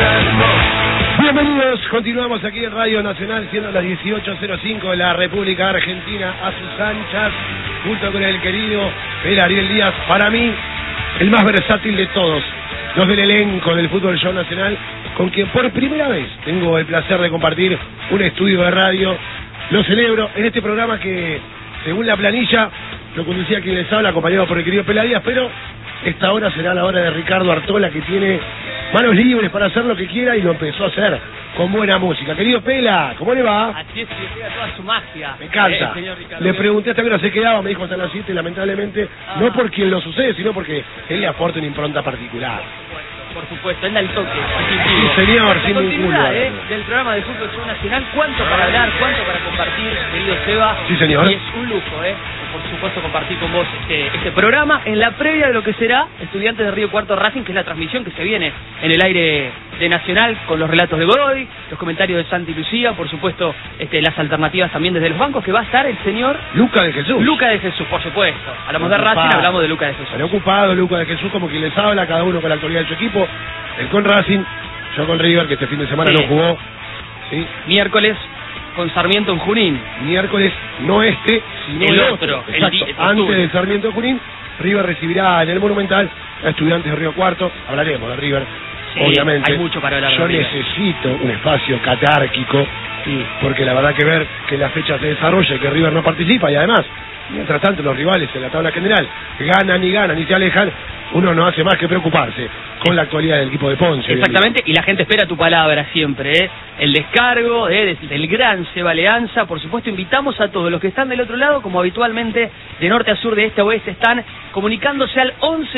Bienvenidos, continuamos aquí en Radio Nacional, siendo las 18:05 de la República Argentina, a sus anchas, junto con el querido Ariel Díaz, para mí, el más versátil de todos, los del elenco del Fútbol Show Nacional, con quien por primera vez tengo el placer de compartir un estudio de radio. Lo celebro en este programa que, según la planilla, lo conducía quien les habla, acompañado por el querido Pela Díaz, pero esta hora será la hora de Ricardo Artola, que tiene manos libres para hacer lo que quiera y lo empezó a hacer con buena música. Querido Pela, ¿cómo le va? Así es, que llega toda su magia. Me encanta. Le pregunté hasta qué hora se quedaba, me dijo hasta las 7, lamentablemente, no por quien lo sucede, sino porque él le aporta una impronta particular. Por supuesto, él da el toque. Sí, señor, sin ningún duda. Del programa de Fútbol Show Nacional, cuánto para hablar, cuánto para compartir, querido Seba. Sí, señor. Y es un lujo, por supuesto, compartir con vos este programa en la previa de lo que será Estudiantes de Río Cuarto Racing, que es la transmisión que se viene en el aire de Nacional, con los relatos de Godoy, los comentarios de Santi Lucía, por supuesto, las alternativas también desde los bancos, que va a estar el señor Luca de Jesús. Luca de Jesús, por supuesto. Hablamos de Racing, hablamos de Luca de Jesús. Estaré ocupado Luca de Jesús, como quien les habla, cada uno con la actualidad de su equipo. Él con Racing, yo con River, que este fin de semana no jugó. ¿Sí? Miércoles con Sarmiento en Junín. Miércoles, no sino el otro. Exacto, antes de Sarmiento en Junín, River recibirá en el Monumental a Estudiantes de Río Cuarto. Hablaremos de River, obviamente. Hay mucho para hablar. Yo necesito un espacio catárquico, porque la verdad que ver que la fecha se desarrolla y que River no participa, y además, mientras tanto los rivales en la tabla general ganan y se alejan, uno no hace más que preocuparse con la actualidad del equipo de Ponce. Exactamente, y la gente espera tu palabra siempre, el descargo del gran Seba Leanza. Por supuesto, invitamos a todos los que están del otro lado, como habitualmente, de norte a sur, de este a oeste, están comunicándose al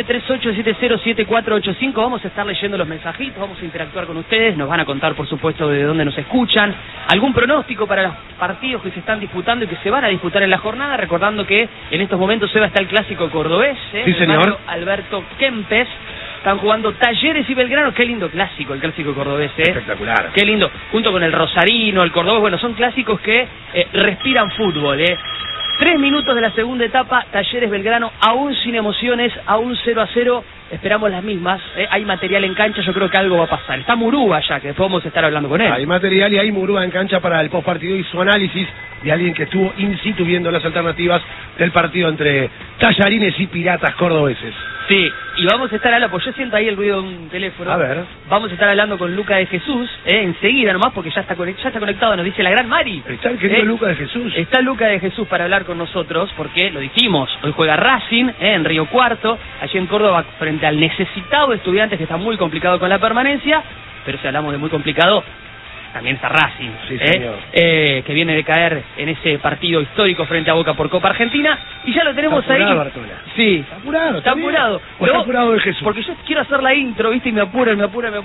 1138707485. Vamos a estar leyendo los mensajitos, vamos a interactuar con ustedes, nos van a contar, por supuesto, de dónde nos escuchan, algún pronóstico para los partidos que se están disputando y que se van a disputar en la jornada, recordando que en estos momentos, Seba, está el clásico cordobés, sí, señor. Alberto Kempes. Están jugando Talleres y Belgrano. Qué lindo clásico, el clásico cordobés, Espectacular. Qué lindo, junto con el Rosarino, el Cordobés. Bueno, son clásicos que respiran fútbol, 3 minutos de la segunda etapa, Talleres Belgrano, aún sin emociones, aún 0-0. Esperamos las mismas, hay material en cancha, yo creo que algo va a pasar. Está Murúa ya, que después vamos a estar hablando con él. Hay material y hay Murúa en cancha para el postpartido y su análisis de alguien que estuvo in situ viendo las alternativas del partido entre Tallarines y Piratas cordobeses. Sí, y vamos a estar hablando, pues yo siento ahí el ruido de un teléfono. A ver. Vamos a estar hablando con Luca de Jesús, enseguida nomás, porque ya está conectado, nos dice la gran Mari. Está el querido Luca de Jesús. Está Luca de Jesús para hablar con nosotros, porque lo dijimos, hoy juega Racing, en Río Cuarto, allí en Córdoba, frente al necesitado Estudiantes, que está muy complicado con la permanencia, pero si hablamos de muy complicado, también está Racing, sí, señor. Que viene de caer en ese partido histórico frente a Boca por Copa Argentina, y ya lo tenemos está apurado, ahí. Bartola. Sí, está apurado. Está apurado. Está apurado de Jesús. Porque yo quiero hacer la intro, ¿viste? Y me apura.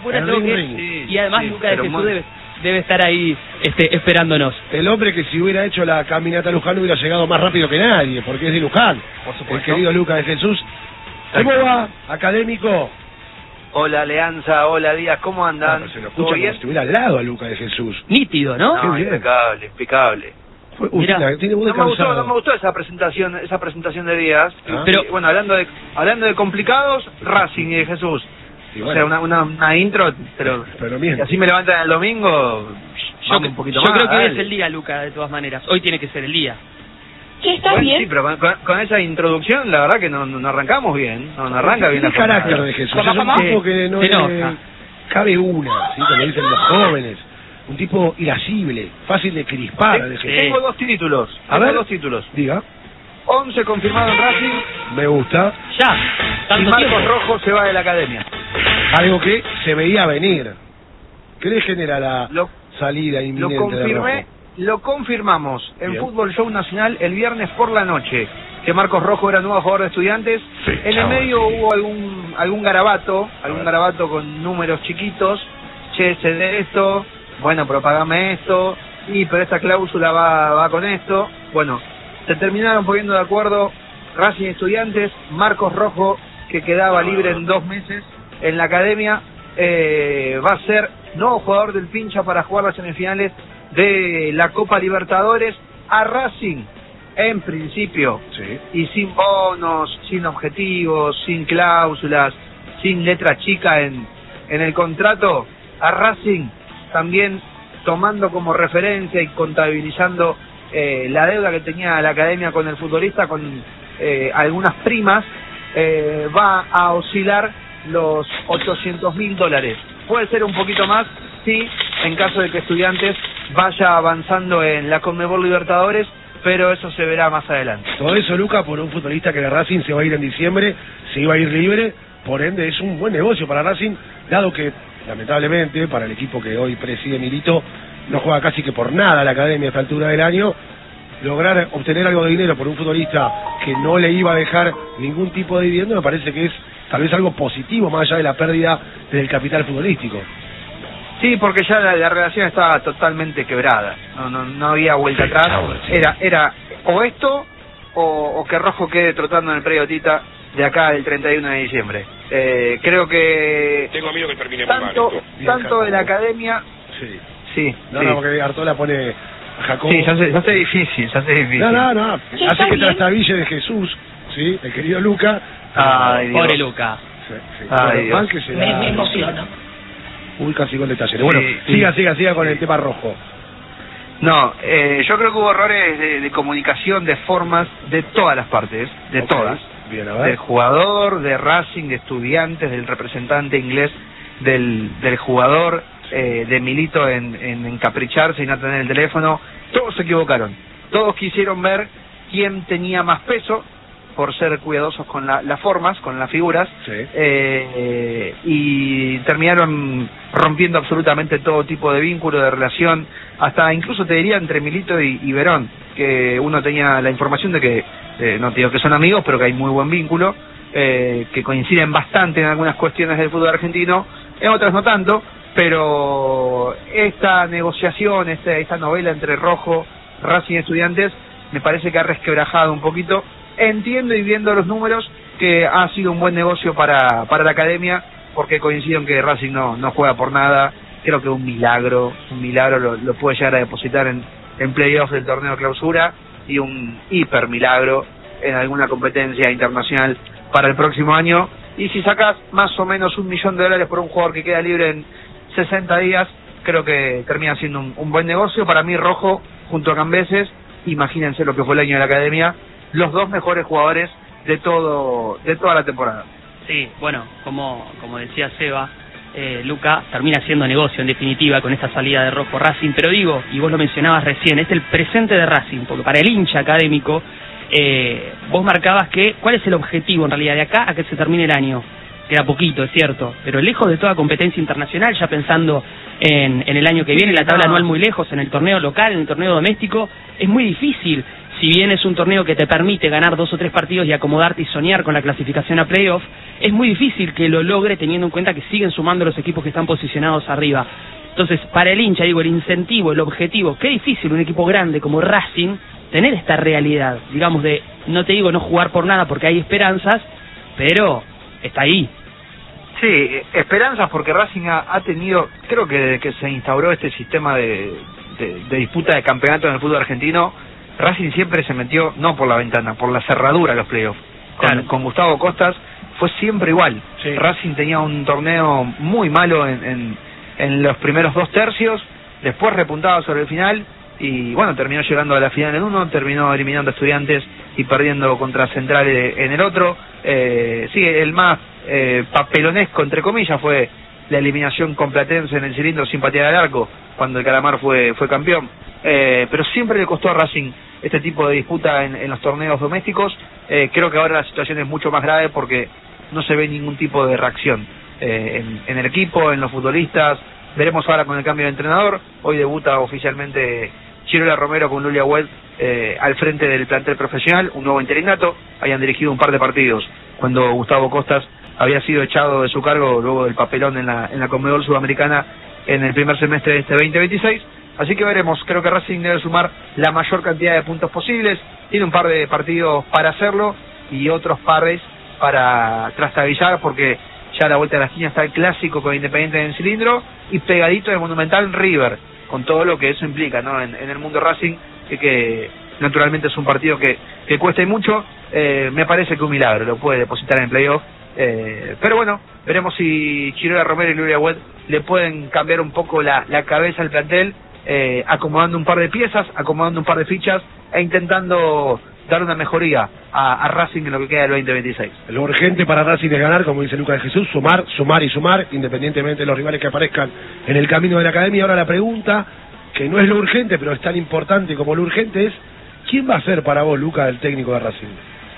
Sí, y además Luca de Jesús debe estar ahí esperándonos. El hombre que si hubiera hecho la caminata a Luján hubiera llegado más rápido que nadie, porque es de Luján. Por supuesto. El querido Luca de Jesús. ¿Cómo va, académico? Hola, Leanza, hola, Díaz, ¿cómo andan? Se lo escucha como si estuviera al lado a Luca de Jesús. Nítido, ¿no? No, impecable. Tiene voz de cansado. No me gustó esa presentación de Díaz. Pero bueno, hablando de complicados, Racing y de Jesús. Y bueno, o sea, una intro, pero bien. Y así me levantan el domingo. Un poquito más. Yo creo que hoy es el día, Luca, de todas maneras. Hoy tiene que ser el día. ¿Qué estás bien? Sí, pero con esa introducción, la verdad que no arrancamos bien. No arranca bien la el carácter de Jesús. Es un tipo que no cabe una, ¿sí? Como dicen los jóvenes. Un tipo irascible, fácil de crispar. Tengo dos títulos. Dos títulos. Diga. 11 confirmado en Racing. Me gusta. Ya. Y Marcos Rojo se va de la academia. Algo que se veía venir. ¿Qué le genera la salida inminente de Rojo? Lo confirmamos en Bien. Fútbol Show Nacional el viernes por la noche, que Marcos Rojo era nuevo jugador de Estudiantes. Sí, en el medio hubo algún garabato con números chiquitos. Che, cede esto, bueno, pero pagame esto, pero esta cláusula va con esto. Bueno, se terminaron poniendo de acuerdo Racing y Estudiantes. Marcos Rojo, que quedaba libre en 2 meses en la academia, va a ser nuevo jugador del Pincha para jugar las semifinales de la Copa Libertadores. A Racing, en principio, y sin bonos, sin objetivos, sin cláusulas, sin letra chica en el contrato, a Racing, también tomando como referencia y contabilizando la deuda que tenía la academia con el futbolista, con algunas primas, va a oscilar los $800.000. Puede ser un poquito más, sí, en caso de que Estudiantes vaya avanzando en la Conmebol Libertadores, pero eso se verá más adelante. Todo eso, Luca, por un futbolista que de Racing se va a ir en diciembre, se iba a ir libre, por ende es un buen negocio para Racing, dado que, lamentablemente, para el equipo que hoy preside Milito, no juega casi que por nada la academia a esta altura del año. Lograr obtener algo de dinero por un futbolista que no le iba a dejar ningún tipo de dividendo me parece que es tal vez algo positivo más allá de la pérdida del capital futbolístico. Sí, porque ya la relación estaba totalmente quebrada, no había vuelta atrás, era o esto o que Rojo quede trotando en el predio Tita de acá el 31 de diciembre. Creo que tengo miedo que termine muy mal esto. Tanto de la academia, sí. No, porque Artola pone a Jacobo. Sí, se hace difícil. No. Hace que trastabille de Jesús, sí, el querido Luca. Ay, pobre Luca. Sí. Ay, Dios. Me emociono. Uy, casi gol de Talleres. Bueno, siga con el tema rojo. No, yo creo que hubo errores de comunicación, de formas, de todas las partes, de todas. Bien, a ver. Del jugador, de Racing, de Estudiantes, del representante inglés, del jugador, de Milito en encapricharse y no tener el teléfono. Todos se equivocaron. Todos quisieron ver quién tenía más peso, por ser cuidadosos con las formas, con las figuras, y terminaron rompiendo absolutamente todo tipo de vínculo, de relación, hasta incluso te diría entre Milito y Verón, que uno tenía la información de que, no te digo que son amigos, pero que hay muy buen vínculo, que coinciden bastante en algunas cuestiones del fútbol argentino, en otras no tanto, pero esta negociación, esta novela entre Rojo, Racing y Estudiantes, me parece que ha resquebrajado un poquito. Entiendo y viendo los números que ha sido un buen negocio para la academia, porque coincido en que Racing no juega por nada. Creo que un milagro lo puede llegar a depositar en playoffs del torneo clausura, y un hiper milagro en alguna competencia internacional para el próximo año. Y si sacas más o menos $1 millón por un jugador que queda libre en 60 días, creo que termina siendo un buen negocio. Para mí, Rojo junto a Cambeses, imagínense lo que fue el año de la academia, los dos mejores jugadores de toda la temporada. Sí, bueno, como decía Seba, Luca termina siendo negocio en definitiva con esta salida de Rojo Racing, pero digo, y vos lo mencionabas recién, es el presente de Racing, porque para el hincha académico, vos marcabas cuál es el objetivo en realidad de acá a que se termine el año. Queda poquito, es cierto, pero lejos de toda competencia internacional, ya pensando en el año que viene, la tabla anual muy lejos, en el torneo local, en el torneo doméstico, es muy difícil. Si bien es un torneo que te permite ganar 2 o 3 partidos y acomodarte y soñar con la clasificación a playoff, es muy difícil que lo logre teniendo en cuenta que siguen sumando los equipos que están posicionados arriba. Entonces, para el hincha, digo, el incentivo, el objetivo, qué difícil un equipo grande como Racing tener esta realidad, digamos, de, no te digo no jugar por nada porque hay esperanzas, pero está ahí. Sí, esperanzas porque Racing ha tenido, creo que desde que se instauró este sistema de disputa de campeonato en el fútbol argentino, Racing siempre se metió, no por la ventana, por la cerradura a los playoffs. Con Gustavo Costas fue siempre igual. Sí. Racing tenía un torneo muy malo en los primeros 2 tercios, después repuntaba sobre el final, y bueno, terminó llegando a la final en uno, terminó eliminando a Estudiantes y perdiendo contra Central en el otro. Sí, el más papelonesco, entre comillas, fue la eliminación con Platense en el cilindro sin patear al arco, cuando el Calamar fue campeón. Pero siempre le costó a Racing este tipo de disputa en los torneos domésticos. Creo que ahora la situación es mucho más grave porque no se ve ningún tipo de reacción en el equipo, en los futbolistas. Veremos ahora con el cambio de entrenador. Hoy debuta oficialmente Chirola Romero con Lulia Weld al frente del plantel profesional, un nuevo interinato. Habían dirigido un par de partidos cuando Gustavo Costas había sido echado de su cargo luego del papelón en la Conmebol Sudamericana en el primer semestre de este 2026. Así que veremos. Creo que Racing debe sumar la mayor cantidad de puntos posibles. Tiene un par de partidos para hacerlo y otros pares para trastabillar, porque ya a la vuelta de la esquina está el clásico con Independiente en el cilindro y pegadito del Monumental River, con todo lo que eso implica, ¿no? En el mundo Racing, que naturalmente es un partido que cuesta y mucho. Me parece que un milagro lo puede depositar en playoff Pero bueno, veremos si Chirola Romero y Lulia Wed le pueden cambiar un poco la cabeza al plantel, acomodando un par de piezas, acomodando un par de fichas e intentando dar una mejoría a Racing en lo que queda del 2026. Lo urgente para Racing es ganar, como dice Lucas de Jesús, sumar y sumar, independientemente de los rivales que aparezcan en el camino de la academia. Ahora la pregunta, que no es lo urgente, pero es tan importante como lo urgente, es ¿quién va a ser para vos, Lucas, el técnico de Racing?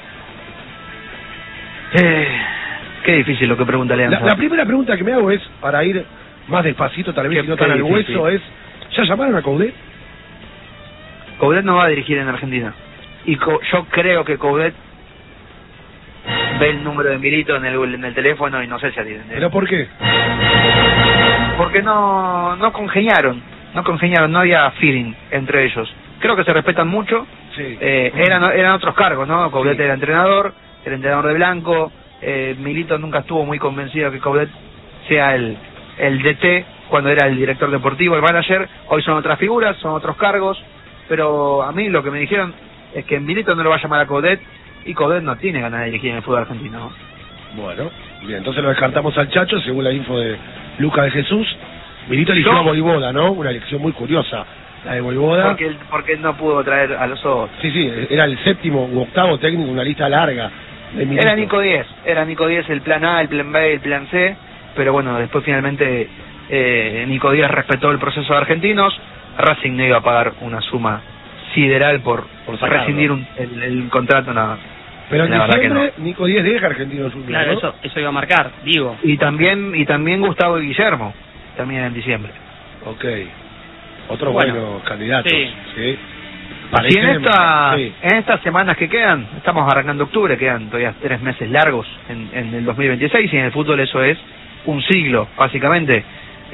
Qué difícil lo que pregunta Leandro. La primera pregunta que me hago es, para ir más despacito, tal vez, y no tan al hueso, es, ¿ya llamaron a Coudet? Coudet no va a dirigir en Argentina. Y yo creo que Coudet ve el número de Milito en el teléfono y no sé si atiende. ¿Pero por qué? Porque no congeniaron, no había feeling entre ellos. Creo que se respetan mucho. Sí. Eran otros cargos, ¿no? Coudet Sí. era entrenador de Blanco. Milito nunca estuvo muy convencido que Coudet sea el DT cuando era el director deportivo, el manager. Hoy son otras figuras, son otros cargos. Pero a mí lo que me dijeron es que Milito no lo va a llamar a Coudet y Coudet no tiene ganas de dirigir en el fútbol argentino. Bueno, bien, entonces lo descartamos al Chacho, según la info de Lucas de Jesús. Milito eligió a Voivoda, ¿no? Una elección muy curiosa, la de Voivoda. Porque no pudo traer a los otros. Sí, era el séptimo u octavo técnico, una lista larga de Milito. Era Nico Díez el plan A, el plan B, el plan C, pero bueno, después finalmente Nico Díez respetó el proceso de argentinos. Racing no iba a pagar una suma sideral por rescindir el contrato, nada. Pero en la verdad diciembre que no. Nico Díez deja Argentinos Juniors, Claro, ¿no? eso iba a marcar, digo. Y también Gustavo y Guillermo, también en diciembre. Ok. Otros Bueno, buenos candidatos. sí. ¿Sí? Y Sí. en estas semanas que quedan, estamos arrancando octubre, quedan todavía 3 meses largos en el 2026, y en el fútbol eso es un siglo, básicamente.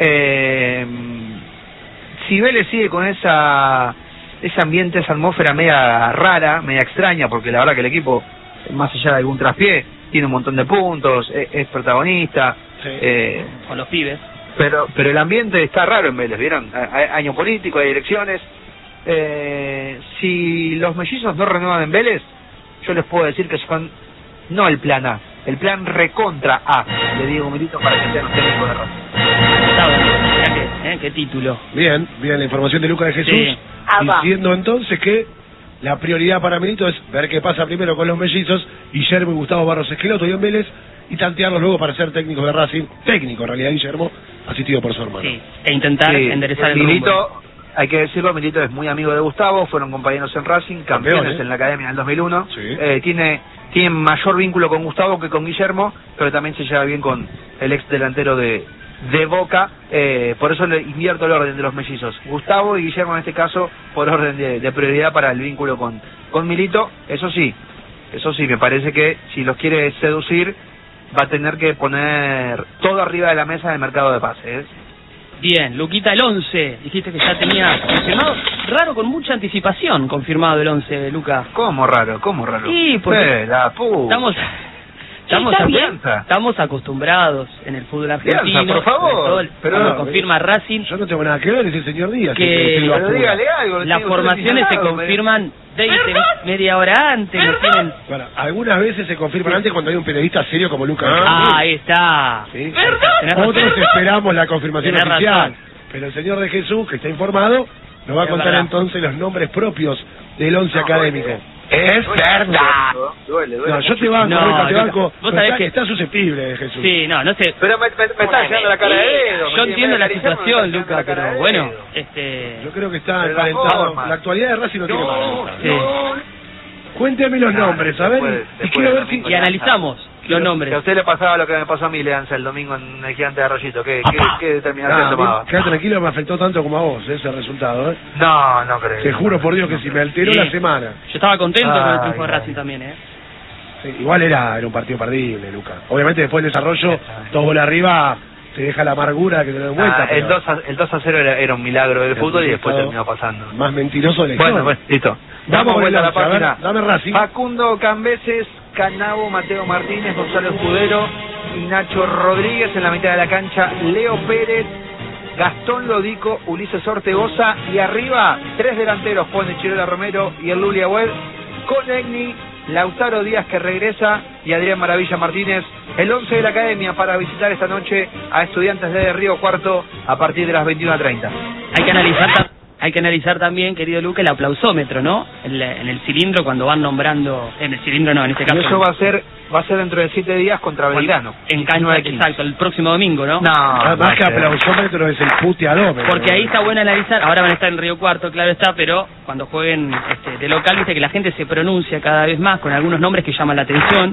Si Vélez sigue con ese ambiente, esa atmósfera media rara, media extraña, porque la verdad que el equipo, más allá de algún traspié, tiene un montón de puntos, es protagonista, Sí. Con los pibes. pero el ambiente está raro en Vélez, ¿vieron? Hay año político, hay elecciones. Si los mellizos no renuevan en Vélez, yo les puedo decir que son no el plan A, el plan recontra A de Diego Milito para que sean los técnicos de Racing. Mirá qué título. Bien, la información de Lucas de Jesús, Sí. diciendo entonces que la prioridad para Milito es ver qué pasa primero con los mellizos, Guillermo y Gustavo Barros Esqueloto y en Vélez, y tantearlos luego para ser técnicos de Racing, técnico en realidad Guillermo, asistido por su hermano. Sí. E intentar enderezar el Milito, rumbo. hay que decirlo, Milito es muy amigo de Gustavo, fueron compañeros en Racing, campeones en la academia en el 2001. Sí. Tiene mayor vínculo con Gustavo que con Guillermo, pero también se lleva bien con el ex delantero de Boca, por eso le invierto el orden de los mellizos. Gustavo y Guillermo en este caso por orden de prioridad para el vínculo con Milito. Eso sí, me parece que si los quiere seducir va a tener que poner todo arriba de la mesa del mercado de pases. Bien, Luquita, el 11. Dijiste que ya tenía confirmado. Raro, con mucha anticipación confirmado el 11, Luca. ¿Cómo raro? Sí, porque la puta. Estamos acostumbrados en el fútbol argentino. Por favor. sobre todo Pero cuando no, confirma Racing. Yo no tengo nada que ver, es el señor Díaz. Pero dígale algo. Las formaciones se confirman 20, media hora antes. No tienen... Bueno, algunas veces se confirman antes cuando hay un periodista serio como Lucas. Ahí está. ¿Sí? Tenés razón. Nosotros esperamos la confirmación Tenés oficial, razón. pero el señor de Jesús, que está informado, nos va a Es contar verdad. entonces los nombres propios del 11 académico. Es verdad. Duele. No, yo te banco, No, Lucas, te Lucas, banco. vos sabés Está, que- está susceptible de Jesús. Sí, no sé. Pero me está llenando la cara de dedo. Yo entiendo la situación, Luca, Luca, pero bueno, Yo creo que está Pero la emparentado. forma. La actualidad de Racing no tiene más. Sí. Cuénteme los nombres, a ver, y quiero ver si... Y analizamos los nombres. Que a usted le pasaba lo que me pasó a mí, Leanza, el domingo en el Gigante de Arroyito. ¿Qué determinación tomaba? Quédate tranquilo, me afectó tanto como a vos ese resultado, ¿eh? No creo. Te juro por Dios que si me alteró Sí. la semana. Yo estaba contento con el triunfo de Ay. Racing también, Sí, igual era un partido perdible, Lucas. Obviamente después del desarrollo, dos goles arriba, te deja la amargura que te da vuelta. El 2-0 era un milagro del fútbol y después terminó pasando. Más mentiroso de la Bueno, historia. pues, listo. Vamos con vuelta el a la 11, a ver, página. dame Racing. Facundo Cambeses, Canavo, Mateo Martínez, Gonzalo Escudero y Nacho Rodríguez en la mitad de la cancha. Leo Pérez, Gastón Lodico, Ulises Ortegoza y arriba 3 delanteros, pone Chirola Romero y el Lulia Web, Conegni, Lautaro Díaz que regresa y Adrián Maravilla Martínez, el 11 de la academia para visitar esta noche a Estudiantes de Río Cuarto a partir de las 21:30. Hay que analizar también, querido Luca, el aplausómetro, ¿no? En el cilindro cuando van nombrando, en el cilindro no, en este caso. Y eso va a ser dentro de 7 días contra Belgrano. En cancha, exacto, el próximo domingo, ¿no? No, más que aplausómetro es el puteadómetro. Porque ahí está bueno analizar, ahora van a estar en Río Cuarto, claro está, pero cuando jueguen de local, viste que la gente se pronuncia cada vez más con algunos nombres que llaman la atención.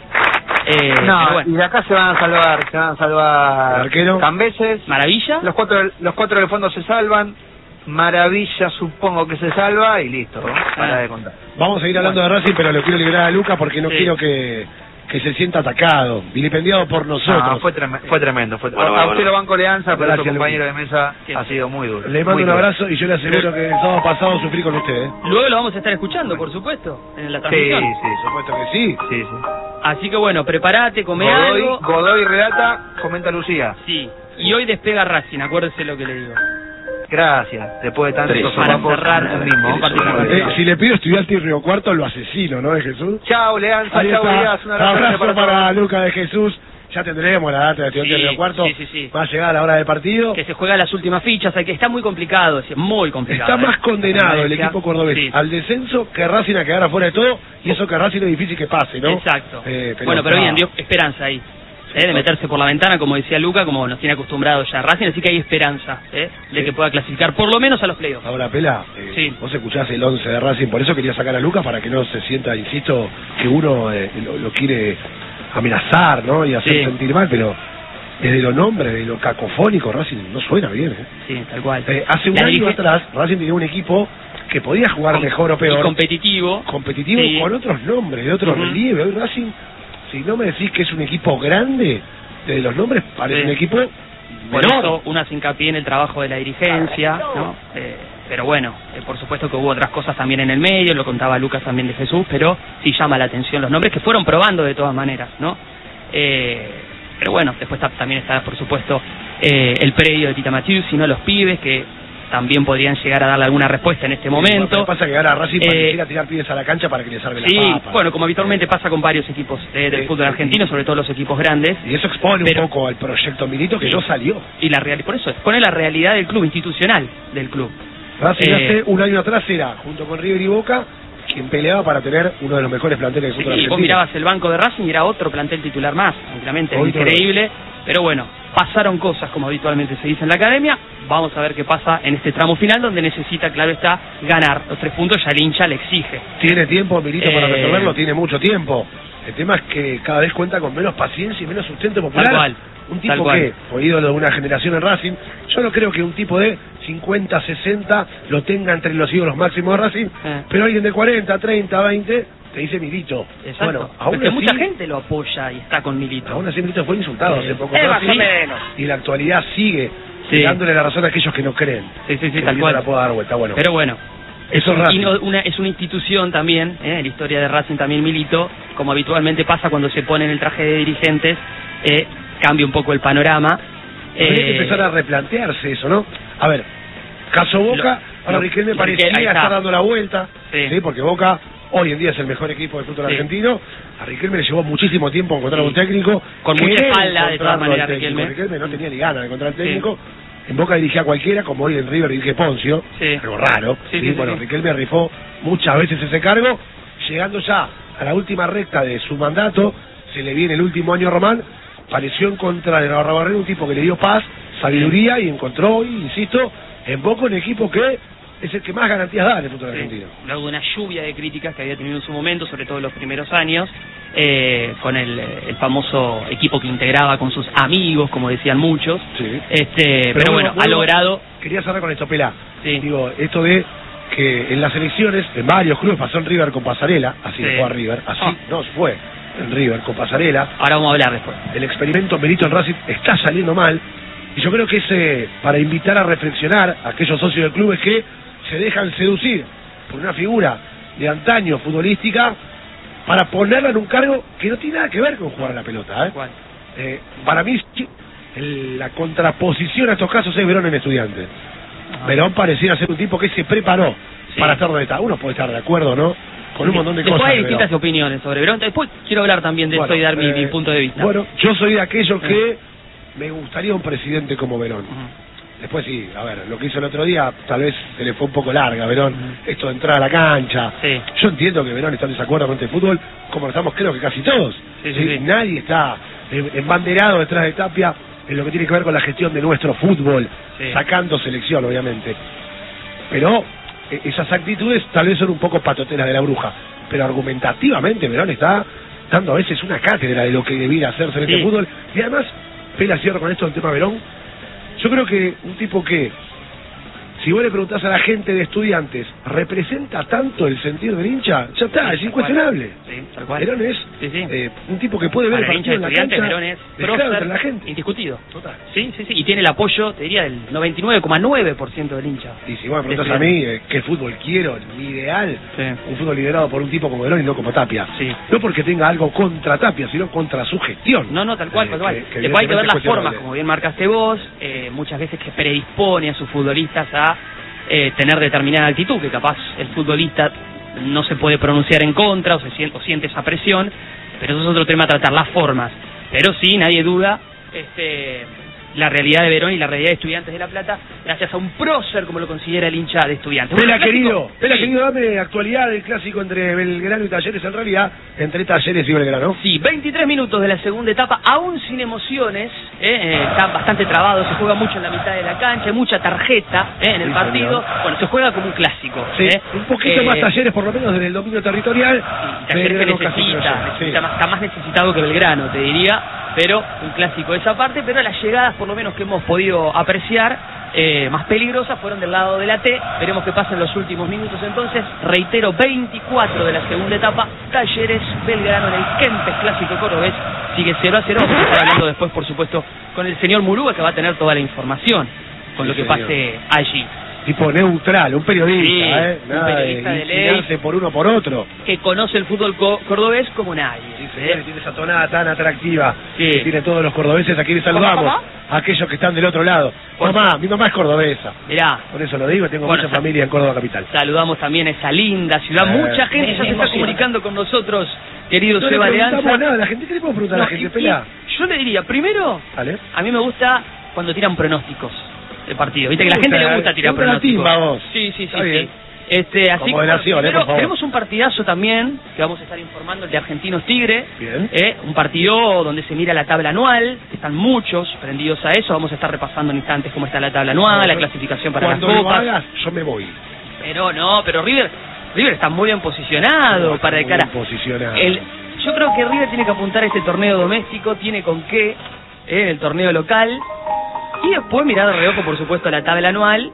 Bueno. Y de acá se van a salvar ¿El arquero? Cambeses, Maravilla. Los cuatro del fondo se salvan. Maravilla supongo que se salva y listo, para de contar. Vamos a ir hablando de Racing, pero lo quiero liberar a Luca porque no quiero que se sienta atacado, vilipendiado por nosotros. No, fue tremendo. A usted lo banco Leanza, pero su compañero de mesa ha sido muy duro. Le mando un abrazo y yo le aseguro que el sábado pasado sufrí con usted. Luego lo vamos a estar escuchando, por supuesto, en la transmisión. Sí, por supuesto que sí. Sí. Así que bueno, prepárate, come algo. Godoy relata, comenta Lucía. Sí, y hoy despega Racing, acuérdese lo que le digo. Gracias, después de tantos para cerrar mismo. Si le pido Estudiante y Río Cuarto, lo asesino, ¿no, de Jesús? Chao, Leanza, chao, Díaz. Un abrazo para Luca de Jesús. Ya tendremos la data de Estudiante y Río Cuarto. Sí. Va a llegar a la hora del partido. Que se juega las últimas fichas, que está muy complicado, es muy complicado. Está más condenado el equipo cordobés al descenso que Racing a quedar afuera de todo, y eso que Racing es difícil que pase, ¿no? Exacto. Pero bien, dio esperanza ahí. De meterse por la ventana, como decía Luca, como nos tiene acostumbrados ya Racing, así que hay esperanza de que pueda clasificar por lo menos a los playoffs. Ahora, Pela, vos escuchás el 11 de Racing, por eso quería sacar a Luca, para que no se sienta, insisto, que uno lo quiere amenazar, ¿no? Y hacer sentir mal, pero desde los nombres, de lo cacofónico, Racing no suena bien. Sí, tal cual. Hace un año atrás, Racing tenía un equipo que podía jugar mejor o peor. Y competitivo. Con otros nombres, de otro relieve. Hoy Racing, si no me decís que es un equipo grande, de los nombres parece un equipo por menor. eso uno hace hincapié en el trabajo de la dirigencia, ¿no? Pero bueno, por supuesto que hubo otras cosas también en el medio, lo contaba Lucas también de Jesús, pero sí llama la atención los nombres que fueron probando de todas maneras, ¿no? Pero bueno, después también está, por supuesto, el predio de Tita Matius, sino los pibes que también podrían llegar a darle alguna respuesta en este momento. Lo que pasa es que ahora Racing para tirar pibes a la cancha para que les salve la papa. Bueno, como habitualmente pasa con varios equipos del fútbol argentino, sobre todo los equipos grandes. Y eso expone un poco al proyecto Milito que no salió. Y por eso expone la realidad del club, institucional del club. Racing hace un año atrás era, junto con River y Boca, quien peleaba para tener uno de los mejores planteles del fútbol argentino. Vos mirabas el banco de Racing y era otro plantel titular más, tranquilamente, increíble. Pero bueno, pasaron cosas como habitualmente se dice en la academia. Vamos a ver qué pasa en este tramo final, donde necesita, claro está, ganar los 3 puntos. Ya el hincha le exige. ¿Tiene tiempo Milito para resolverlo? Tiene mucho tiempo. El tema es que cada vez cuenta con menos paciencia y menos sustento popular. Tal cual. Un tipo que fue ídolo de una generación en Racing. Yo no creo que un tipo de 50, 60 lo tenga entre los ídolos máximos de Racing, pero alguien de 40, 30, 20 te dice Milito. Exacto. Bueno, aún así, mucha gente lo apoya y está con Milito. Aún así Milito fue insultado hace poco. Más o menos. Y la actualidad sigue dándole la razón a aquellos que no creen. Sí, tal cual. La pueda dar vuelta. Bueno. Pero bueno. Eso es una institución también, en la historia de Racing también Milito, como habitualmente pasa cuando se pone en el traje de dirigentes, cambia un poco el panorama. Tiene que empezar a replantearse eso, ¿no? A ver, caso Boca, ahora Riquelme parecía estar dando la vuelta, ¿sí? Porque Boca hoy en día es el mejor equipo del fútbol argentino. A Riquelme le llevó muchísimo tiempo encontrar un técnico. Con mucha espalda, de todas maneras, Riquelme no tenía ni ganas de encontrar el técnico. En Boca dirigía a cualquiera, como hoy en River dirige Poncio, algo raro. Bueno, Riquelme rifó muchas veces ese cargo, llegando ya a la última recta de su mandato, se le viene el último año a Román, pareció encontrar en Arrabarrena un tipo que le dio paz, sabiduría, y encontró hoy, insisto, en Boca un equipo que es el que más garantías da en el fútbol argentino. Luego de una lluvia de críticas que había tenido en su momento, sobre todo en los primeros años, con el famoso equipo que integraba con sus amigos, como decían muchos. Pero bueno, ha logrado. Quería cerrar con esto, Pela. Digo, esto de que en las elecciones, en varios clubes, pasó en River con Pasarela, así fue a River, así no fue en River con Pasarela. Ahora vamos a hablar después. El experimento Milito en Racing está saliendo mal, y yo creo que es para invitar a reflexionar a aquellos socios del club, es que se dejan seducir por una figura de antaño futbolística para ponerla en un cargo que no tiene nada que ver con jugar a la pelota. Para mí la contraposición a estos casos es Verón en Estudiantes. Verón pareciera ser un tipo que se preparó para estar donde está. Uno puede estar de acuerdo, ¿no?, con un montón de Después cosas. hay distintas opiniones sobre Verón. Después quiero hablar también de esto y dar mi punto de vista. Bueno, yo soy de aquellos que me gustaría un presidente como Verón. Después sí, a ver, lo que hizo el otro día tal vez se le fue un poco larga a Verón, esto de entrar a la cancha. Sí. Yo entiendo que Verón está en desacuerdo con este fútbol, como lo estamos creo que casi todos. Sí. Nadie está embanderado detrás de Tapia en lo que tiene que ver con la gestión de nuestro fútbol, sacando selección obviamente. Pero esas actitudes tal vez son un poco patoteras de la bruja, pero argumentativamente Verón está dando a veces una cátedra de lo que debiera hacerse en este fútbol. Y además, Pela, cierro con esto del tema Verón. Yo creo que un tipo que, si vos le preguntás a la gente de Estudiantes, ¿representa tanto el sentir del hincha? Ya está, es incuestionable. Sí, tal cual. Verón es un tipo que puede ver para el partido en la cancha, Verón es prócer, la gente. Indiscutido. Total. Sí, y tiene el apoyo, te diría, del 99,9% del hincha. Y si vos me preguntás a mí qué fútbol quiero, mi ideal, un fútbol liderado por un tipo como Verón y no como Tapia. No porque tenga algo contra Tapia, sino contra su gestión. No, tal cual, tal cual. Después hay que ver las formas, como bien marcaste vos, muchas veces que predispone a sus futbolistas a tener determinada actitud, que capaz el futbolista no se puede pronunciar en contra o siente esa presión, pero eso es otro tema a tratar, las formas. Pero sí, nadie duda la realidad de Verón y la realidad de Estudiantes de La Plata, gracias a un prócer como lo considera el hincha de Estudiantes. Pela, querido, dame actualidad del clásico entre Belgrano y Talleres, en realidad, entre Talleres y Belgrano. Sí, 23 minutos de la segunda etapa, aún sin emociones, está bastante trabado, se juega mucho en la mitad de la cancha, hay mucha tarjeta en el partido, señor. Bueno, se juega como un clásico. Un poquito más Talleres, por lo menos desde el dominio territorial. Talleres que está más necesitado que Belgrano, te diría, pero un clásico de esa parte, pero las llegadas, por lo menos que hemos podido apreciar, más peligrosas fueron del lado de la T. Veremos qué pasa en los últimos minutos entonces. Reitero, 24 de la segunda etapa, Talleres Belgrano en el Kempes Clásico Cordobés. Sigue 0-0. Vamos a estar hablando después, por supuesto, con el señor Murúa, que va a tener toda la información con lo que pase allí. Tipo neutral, un periodista, un periodista de ley, por uno por otro, que conoce el fútbol cordobés como nadie. Tiene esa tonada tan atractiva que tiene todos los cordobeses a quienes saludamos, a aquellos que están del otro lado. Mi mamá es cordobesa. Mirá, por eso lo digo, tengo mucha familia en Córdoba capital. Saludamos también a esa linda ciudad, mucha gente ya se está comunicando con nosotros, querido Seba Leanza. No nada, la gente, ¿qué le puedo preguntar a la gente, Pela? Yo le diría, primero, a mí me gusta cuando tiran pronósticos el partido. Viste que a la gente le gusta tirar pronósticos. Sí. Así que tenemos un partidazo también que vamos a estar informando, el de Argentinos Tigre. Un partido donde se mira la tabla anual, están muchos prendidos a eso. Vamos a estar repasando en instantes cómo está la tabla anual, la clasificación para las copas. Cuando lo hagas, yo me voy. Pero River está muy bien posicionado para de cara. Yo creo que River tiene que apuntar a este torneo doméstico, tiene con qué el torneo local. Y después mirar de reojo, por supuesto, la tabla anual,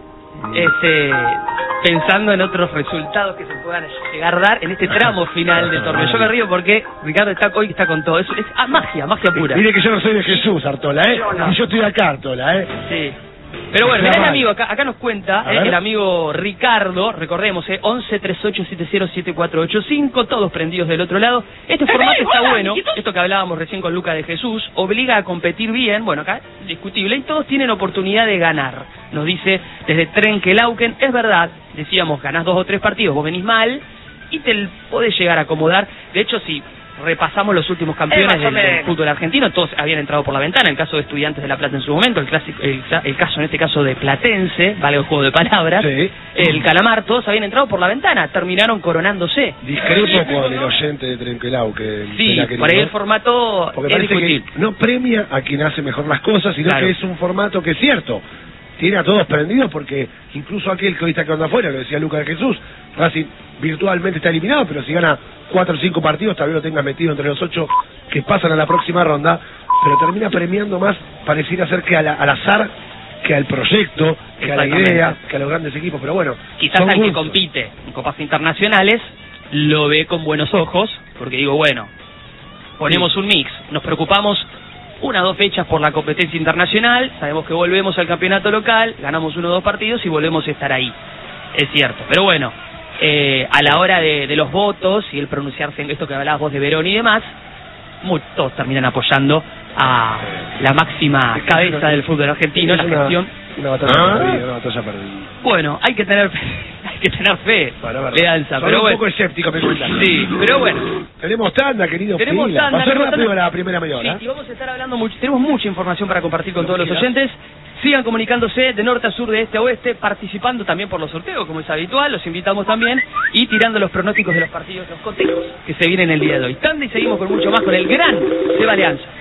pensando en otros resultados que se puedan llegar a dar en este tramo final del torneo. Yo me río porque Ricardo hoy está con todo. Es magia pura. Mire que yo no soy de Jesús, Artola, y yo estoy acá, Artola, Sí. Pero bueno, mirá el amigo, acá nos cuenta, el amigo Ricardo, recordemos, 11 38 70 7485, todos prendidos del otro lado. Este formato está bueno, esto que hablábamos recién con Luca de Jesús, obliga a competir bien, bueno, acá discutible, y todos tienen oportunidad de ganar, nos dice desde Trenquelauquen. Es verdad, decíamos, ganás 2 o 3 partidos, vos venís mal, y te podés llegar a acomodar. De hecho, si repasamos los últimos campeones del fútbol argentino, todos habían entrado por la ventana. El caso de Estudiantes de La Plata en su momento, el caso en este caso de Platense, vale el juego de palabras, el Calamar, todos habían entrado por la ventana, terminaron coronándose. Discrepo con el oyente de Trenquelauquen. Sí, por ahí el formato es discutible. No premia a quien hace mejor las cosas, sino que es un formato que es cierto, tiene a todos prendidos, porque incluso aquel que hoy está quedando afuera, lo decía Lucas de Jesús, Racing virtualmente está eliminado, pero si gana 4 o 5 partidos, tal vez lo tenga metido entre los 8 que pasan a la próxima ronda, pero termina premiando más, pareciera ser que al azar, que al proyecto, que a la idea, que a los grandes equipos. Pero bueno, quizás al que compite en copas internacionales lo ve con buenos ojos, porque digo, bueno, ponemos un mix, nos preocupamos 1 o 2 fechas por la competencia internacional, sabemos que volvemos al campeonato local, ganamos 1 o 2 partidos y volvemos a estar ahí, es cierto. Pero bueno, a la hora de los votos y el pronunciarse en esto que hablabas vos de Verón y demás, todos terminan apoyando a la máxima cabeza del fútbol argentino, la gestión. Una batalla perdida, una batalla perdida. Bueno, hay que tener hay que tener fe, Bueno, Leanza. Soy Pero un bueno, poco escéptico, me cuentan. sí, pero bueno. Tenemos tanda, querido. Tenemos Pila. tanda, Pasó tenemos rápido tanda. la primera media hora. Sí, y vamos a estar hablando mucho, tenemos mucha información para compartir con todos los Mira. oyentes. Sigan comunicándose de norte a sur, de este a oeste, participando también por los sorteos, como es habitual, los invitamos también, y tirando los pronósticos de los partidos, los cotejos que se vienen el día de hoy. Tanda y seguimos con mucho más con el gran Seba Leanza.